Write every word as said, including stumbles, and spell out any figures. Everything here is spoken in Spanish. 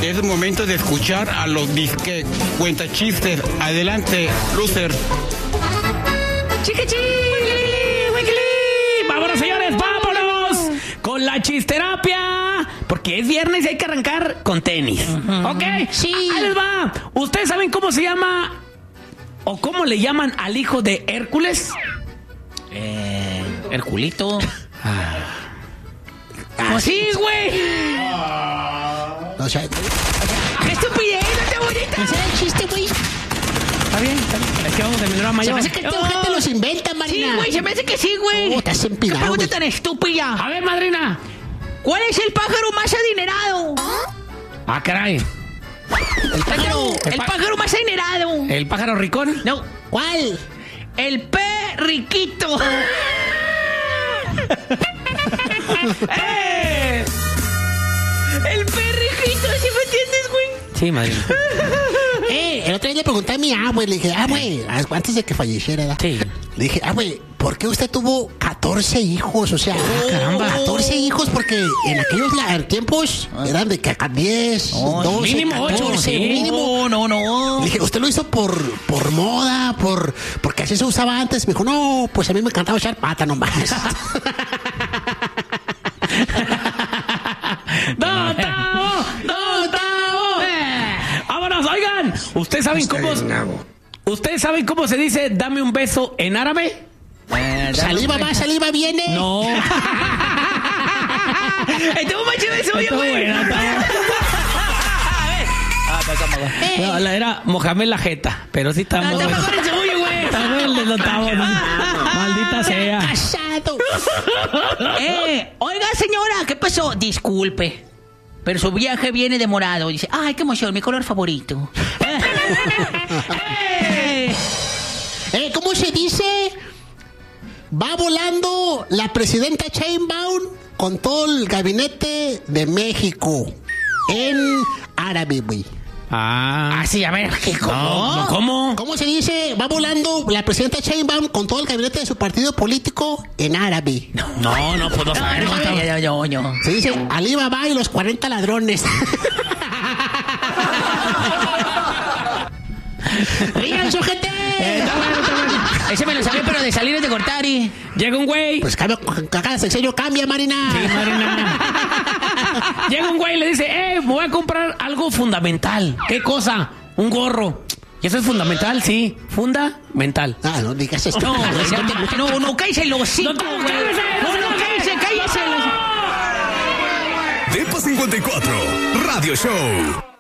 Es momento de escuchar a los disque cuentachistes. Adelante, loser. ¡Chiquichi! ¡Vámonos, señores! ¡Vámonos! Con la chisterapia. Porque es viernes y hay que arrancar con tenis. Uh-huh. ¿Ok? Sí. Ahí les va. ¿Ustedes saben cómo se llama o cómo le llaman al hijo de Hércules? Eh, Herculito. Ah. Pues sí, güey. O sea, ¡qué estupidez! ¡No te bonita! ¿ese era el chiste, güey? Está bien, está bien. Es que vamos a terminar a mayor. Se me hace que este gente los inventa, Marina. Sí, güey, se me hace que sí, güey. Oh, estás empinado, ¿Qué pregunta güey. tan estúpida? A ver, madrina. ¿Cuál es el pájaro más adinerado? Ah, caray. El pájaro. El, el pájaro más adinerado. ¿El pájaro ricón? No. ¿Cuál? El perriquito. ¡Eh! El perrijito, ¿sí me entiendes, güey? Sí, madrina. Eh, el otro día le pregunté a mi abue, le dije, ah, güey, antes de que falleciera, ¿verdad? Sí. Le dije, ah, güey, ¿por qué usted tuvo catorce hijos? O sea, ah, caramba, catorce hijos, porque en aquellos la, tiempos eran de que diez, oh, doce, mínimo catorce, ocho, sí. mínimo. No, no, no. Le dije, ¿usted lo hizo por, por moda? por Porque así se usaba antes. Me dijo, no, pues a mí me encantaba echar pata nomás. ¡No, Tavo! ¡No, Tavo! Eh. ¡Vámonos, oigan! ¿Ustedes saben cómo... ¿Ustedes saben cómo se dice dame un beso en árabe? Eh, saliva va, saliva viene. No. Estuvo más chido el suyo, güey. No, la era Mohamed la jeta, pero sí está muy bueno. Está mejor el suyo, güey. Está bueno el de los Tavos. Maldita sea. Casado. Eh, oiga, señora, ¿qué pasó? Disculpe, pero su viaje viene demorado. Dice, ay, qué emoción, mi color favorito. eh. Eh, ¿Cómo se dice? Va volando la presidenta Sheinbaum con todo el gabinete de México en árabe, güey. Ah. Ah, sí, a ver, ¿cómo? No, ¿cómo? ¿Cómo se dice? Va volando la presidenta Sheinbaum con todo el gabinete de su partido político en árabe. No, no, no puedo saber. No, no, yo, yo, yo. Se dice Alibaba y los cuarenta ladrones. ¡Rían, su gente! Eh, está bueno, está bueno. Ese me lo sabía, pero de salir es de cortar y... Llega un güey. Pues cada, cada sexenio cambia, Marina. Sí, Marina. Llega un güey y le dice, eh, me voy a comprar algo fundamental. ¿Qué cosa? Un gorro. ¿Y eso es fundamental? Sí. Fundamental. Ah, no digas esto. No, no, no, no, cállese el hocico, güey. No, no, cállese, cállese. Depa cincuenta y cuatro, Radio Show.